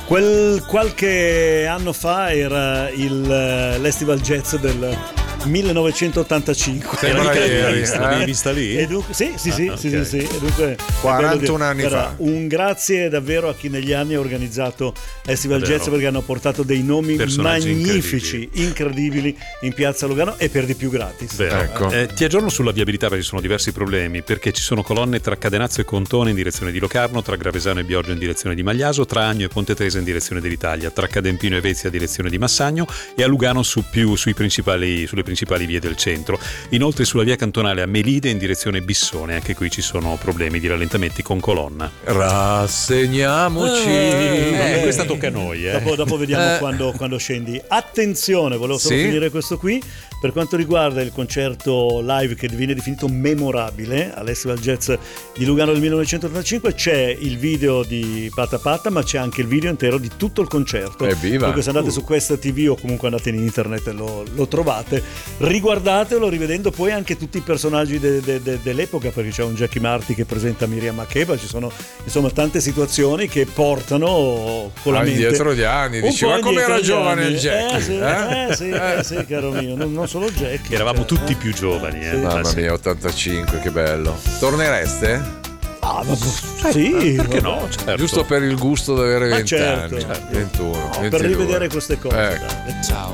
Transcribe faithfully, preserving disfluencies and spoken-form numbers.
Quel qualche anno fa era il l'Estival Jazz del millenovecentottantacinque. Sembra ieri, vista, eh? l'avevi vista lì? E dunque, sì, sì, sì, Ah, sì, okay. sì, sì. E dunque, quarantuno anni era fa. Un grazie davvero a chi negli anni ha organizzato Festival Davvero. Jazz, perché hanno portato dei nomi Personaggi magnifici, incredibili in Piazza Lugano, e per di più gratis. Vero. Ecco. Eh, ti aggiorno sulla viabilità perché ci sono diversi problemi, perché ci sono colonne tra Cadenazzo e Contone in direzione di Locarno, tra Gravesano e Biorgio in direzione di Magliaso, tra Agno e Ponte Tresa in direzione dell'Italia, tra Cadempino e Vezia in direzione di Massagno, e a Lugano su più sui principali, sulle principali vie del centro. Inoltre sulla via cantonale a Melide in direzione Bissone, anche qui ci sono problemi di rallentamenti con colonna. Rassegniamoci. Eh, questa tocca a noi, eh. Dopo, dopo vediamo Eh. quando, quando scendi. Attenzione, volevo solo Sì? finire questo qui. Per quanto riguarda il concerto live che viene definito memorabile all'Festival Jazz di Lugano del millenovecentottantacinque, c'è il video di Pata Pata, ma c'è anche il video intero di tutto il concerto. Evviva! Dunque se andate Uh. su Questa T V o comunque andate in internet e lo, lo trovate, riguardatelo rivedendo poi anche tutti i personaggi de- de- de- dell'epoca, perché c'è un Jackie Marti che presenta Miriam Makeba, ci sono insomma tante situazioni che portano con la Ah, mente indietro gli anni, un diceva po' come era indietro gli giovane anni. il Jackie, eh sì, eh? eh sì, eh sì, caro mio, non, non solo Jackie, Eravamo cioè, tutti eh. più giovani, eh. Sì. Mamma Ah, sì. mia, ottantacinque, che bello. Tornereste? Ah, ma sì, Perché vabbè. no? Certo. Giusto per il gusto di avere Ma venti certo, anni. certo. ventuno, No, per ventidue. rivedere queste cose, Ecco. dai. Ciao.